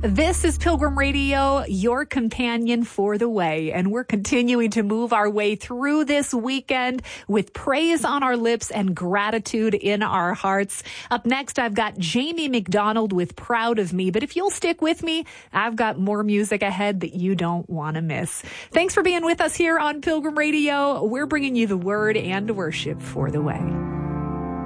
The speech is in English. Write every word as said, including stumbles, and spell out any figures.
This is Pilgrim Radio, your companion for the way, and we're continuing to move our way through this weekend with praise on our lips and gratitude in our hearts. Up next, I've got Jamie McDonald with Proud of Me, but if you'll stick with me, I've got more music ahead that you don't want to miss. Thanks for being with us here on Pilgrim Radio. We're bringing you the word and worship for the way.